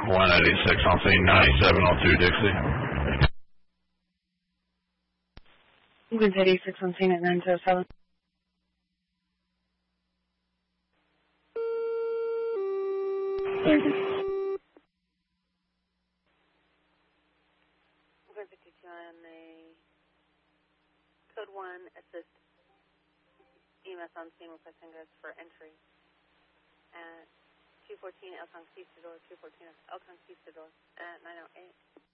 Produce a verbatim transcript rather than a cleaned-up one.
one eighty-six on scene, ninety-seven oh two Dixie. Winds eighty-six on scene at nine zero seven. fifty-two on the code one assist E M S on scene requesting us for entry at two fourteen El Conquistador, two fourteen El Conquistador at nine oh eight.